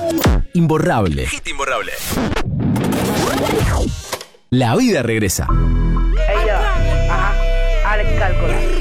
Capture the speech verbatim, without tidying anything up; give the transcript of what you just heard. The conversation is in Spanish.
Imborrable. Hit imborrable. La vida regresa. Ella, ajá, Alex Cálculo.